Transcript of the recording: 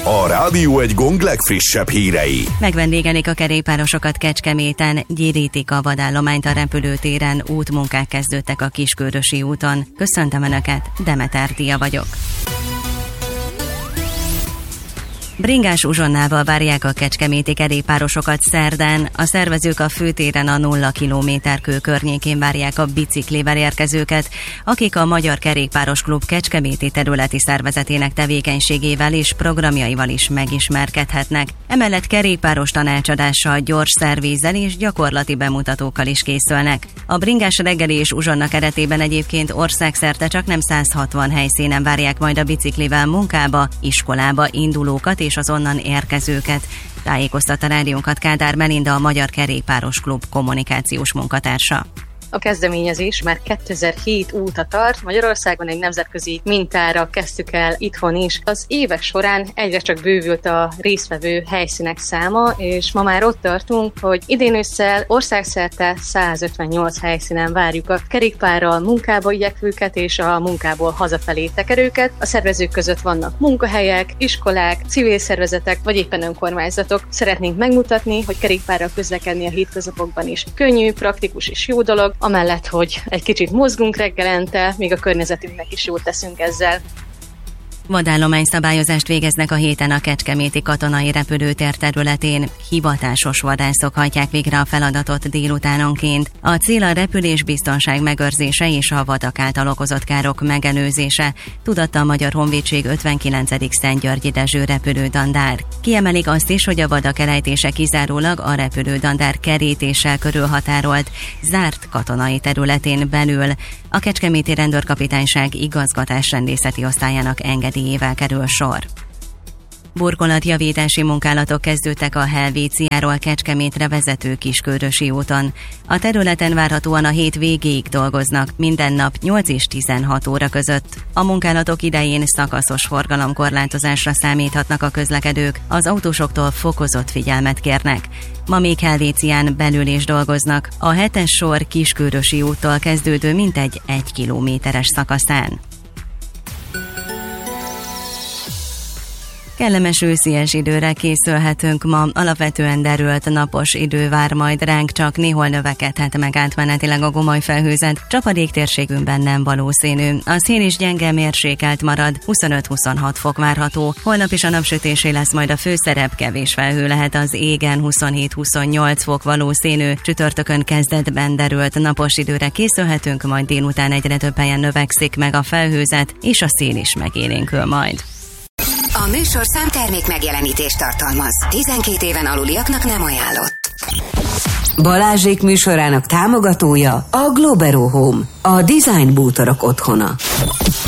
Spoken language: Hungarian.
A Rádió Egy Gong legfrissebb hírei. Megvendégelik a kerékpárosokat Kecskeméten, gyérítik a vadállományt a repülőtéren, útmunkák kezdődtek a Kiskörösi úton. Köszöntöm Önöket, Demeter Tia vagyok. Bringás uzsonnával várják a kecskeméti kerékpárosokat szerdán. A szervezők a főtéren a 0 kilométerkő környékén várják a biciklivel érkezőket, akik a Magyar Kerékpáros Klub kecskeméti területi szervezetének tevékenységével és programjaival is megismerkedhetnek. Emellett kerékpáros tanácsadással, gyors szervízzel és gyakorlati bemutatókkal is készülnek. A Bringás reggeli és uzsonna keretében egyébként országszerte csak nem 160 helyszínen várják majd a biciklivel munkába, iskolába indulókat és az onnan érkezőket. Tájékoztatta rádiónkat Kádár Melinda, a Magyar Kerékpáros Klub kommunikációs munkatársa. A kezdeményezés már 2007 óta tart, Magyarországon egy nemzetközi mintára kezdtük el itthon is. Az évek során egyre csak bővült a résztvevő helyszínek száma, és ma már ott tartunk, hogy idén ősszel országszerte 158 helyszínen várjuk a kerékpárral munkába igyekvőket és a munkából hazafelé tekerőket. A szervezők között vannak munkahelyek, iskolák, civil szervezetek vagy éppen önkormányzatok. Szeretnénk megmutatni, hogy kerékpárral közlekedni a hétköznapokban is könnyű, praktikus és jó dolog, amellett, hogy egy kicsit mozgunk reggelente, még a környezetünknek is jót teszünk ezzel. Vadállomány szabályozást végeznek a héten a kecskeméti katonai repülőtér területén. Hivatásos vadászok hajtják végre a feladatot délutánonként. A cél a repülésbiztonság megőrzése és a vadak által okozott károk megelőzése, tudatta a Magyar Honvédség 59. Szentgyörgyi Dezső repülődandár. Kiemelik azt is, hogy a vadak elejtése kizárólag a repülődandár kerítéssel körülhatárolt, zárt katonai területén belül. A Kecskeméti Rendőrkapitányság igazgatásrendészeti osztályának engedélyével kerül sor. Burkolatjavítási munkálatok kezdődtek a Helvéciáról Kecskemétre vezető Kiskörösi úton. A területen várhatóan a hét végéig dolgoznak, minden nap 8 és 16 óra között. A munkálatok idején szakaszos forgalomkorlátozásra számíthatnak a közlekedők, az autósoktól fokozott figyelmet kérnek. Ma még Helvécián belül is dolgoznak, a 7-es sor Kiskörösi úttól kezdődő mintegy 1 kilométeres szakaszán. Kellemes őszies időre készülhetünk ma, alapvetően derült napos idő vár majd ránk, csak néhol növekedhet meg átmenetileg a gomoly felhőzet, csapadék térségünkben nem valószínű. A szél is gyenge mérsékelt marad, 25-26 fok várható. Holnap is a napsütésé lesz majd a főszerep, kevés felhő lehet az égen, 27-28 fok valószínű. Csütörtökön kezdetben derült napos időre készülhetünk, majd délután egyre több helyen növekszik meg a felhőzet, és a szél is megélénkül majd. A műsorszám termék megjelenítést tartalmaz. 12 éven aluliaknak nem ajánlott. Balázsék műsorának támogatója a Globero Home, a design bútorok otthona.